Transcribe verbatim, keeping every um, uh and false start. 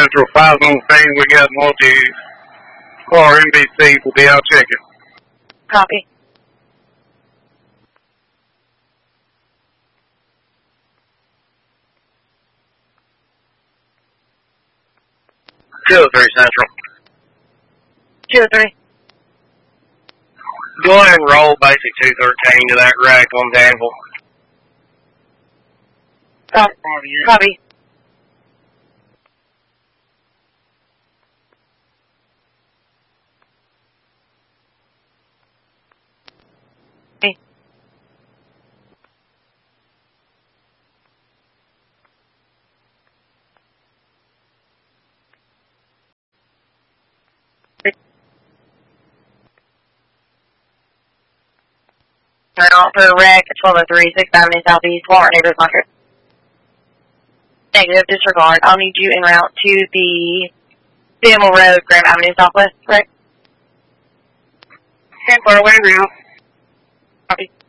Central, five on scene. We got multi-car N B C. We'll be out checking. Copy. two oh three Central. two oh three. Go ahead and roll basic two thirteen to that wreck on Danville. Copy. Copy. Out for a wreck at twelve oh three, sixth Avenue Southeast, Walmart Neighbors Market. Negative, disregard. I'll need you en route to the Danville Road, Graham Avenue Southwest, correct? ten far away now. Copy.